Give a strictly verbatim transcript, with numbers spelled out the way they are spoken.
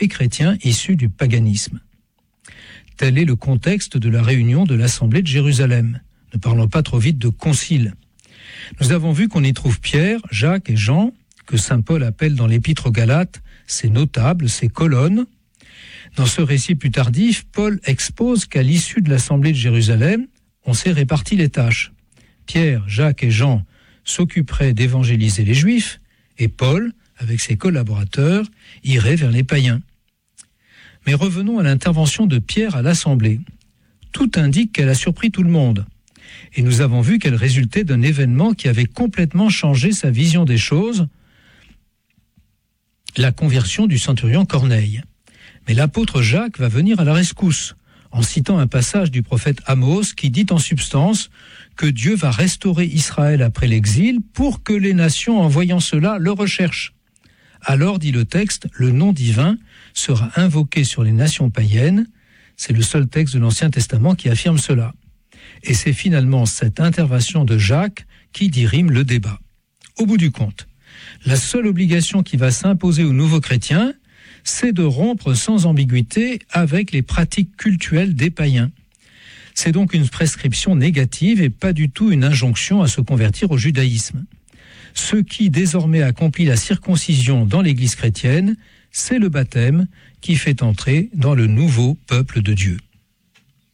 et chrétiens issus du paganisme. Tel est le contexte de la réunion de l'Assemblée de Jérusalem. Ne parlons pas trop vite de concile. Nous avons vu qu'on y trouve Pierre, Jacques et Jean, que saint Paul appelle dans l'Épître aux Galates ses notables, ses colonnes. Dans ce récit plus tardif, Paul expose qu'à l'issue de l'Assemblée de Jérusalem, on s'est réparti les tâches. Pierre, Jacques et Jean s'occuperaient d'évangéliser les Juifs, et Paul, avec ses collaborateurs, irait vers les païens. Mais revenons à l'intervention de Pierre à l'Assemblée. Tout indique qu'elle a surpris tout le monde. Et nous avons vu qu'elle résultait d'un événement qui avait complètement changé sa vision des choses, la conversion du centurion Corneille. Mais l'apôtre Jacques va venir à la rescousse, en citant un passage du prophète Amos qui dit en substance que Dieu va restaurer Israël après l'exil pour que les nations, en voyant cela, le recherchent. Alors, dit le texte, le nom divin sera invoqué sur les nations païennes. C'est le seul texte de l'Ancien Testament qui affirme cela. Et c'est finalement cette intervention de Jacques qui dirime le débat. Au bout du compte, la seule obligation qui va s'imposer aux nouveaux chrétiens, c'est de rompre sans ambiguïté avec les pratiques cultuelles des païens. C'est donc une prescription négative et pas du tout une injonction à se convertir au judaïsme. Ce qui désormais accomplit la circoncision dans l'Église chrétienne, c'est le baptême qui fait entrer dans le nouveau peuple de Dieu.